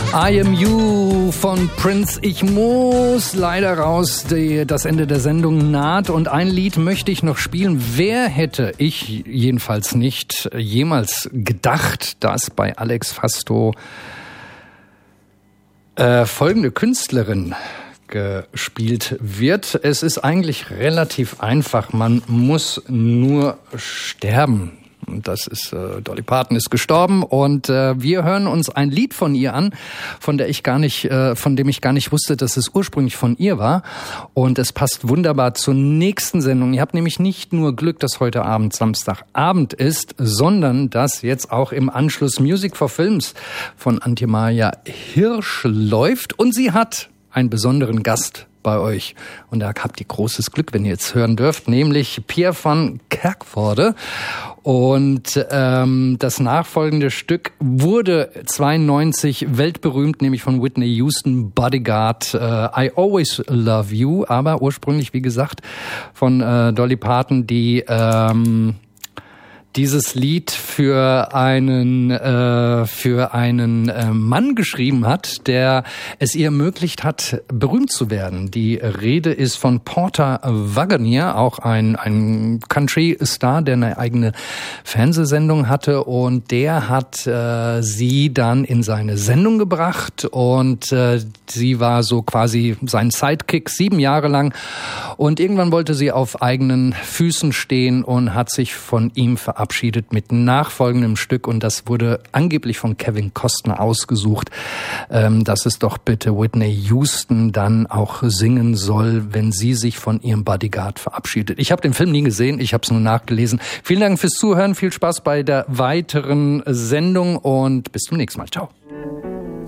I Am You von Prince. Ich muss leider raus, das Ende der Sendung naht und ein Lied möchte ich noch spielen. Wer hätte, ich jedenfalls nicht, jemals gedacht, dass bei Alex Fasto folgende Künstlerin gespielt wird. Es ist eigentlich relativ einfach, man muss nur sterben. Das ist Dolly Parton ist gestorben und wir hören uns ein Lied von ihr an, von dem ich gar nicht wusste, dass es ursprünglich von ihr war. Und es passt wunderbar zur nächsten Sendung. Ihr habt nämlich nicht nur Glück, dass heute Abend Samstagabend ist, sondern dass jetzt auch im Anschluss Music for Films von Antje-Maja Hirsch läuft und sie hat einen besonderen Gast bei euch. Und da habt ihr großes Glück, wenn ihr jetzt hören dürft, nämlich Pierre van Kerkworde. Und das nachfolgende Stück wurde 92 weltberühmt, nämlich von Whitney Houston, Bodyguard, I Always Love You, aber ursprünglich, wie gesagt, von Dolly Parton, die dieses Lied für einen Mann geschrieben hat, der es ihr ermöglicht hat, berühmt zu werden. Die Rede ist von Porter Wagoner, auch ein Country-Star, der eine eigene Fernsehsendung hatte, und der hat sie dann in seine Sendung gebracht und sie war so quasi sein Sidekick 7 Jahre lang und irgendwann wollte sie auf eigenen Füßen stehen und hat sich von ihm verabschiedet mit nachfolgendem Stück, und das wurde angeblich von Kevin Costner ausgesucht, dass es doch bitte Whitney Houston dann auch singen soll, wenn sie sich von ihrem Bodyguard verabschiedet. Ich habe den Film nie gesehen, ich habe es nur nachgelesen. Vielen Dank fürs Zuhören, viel Spaß bei der weiteren Sendung und bis zum nächsten Mal. Ciao.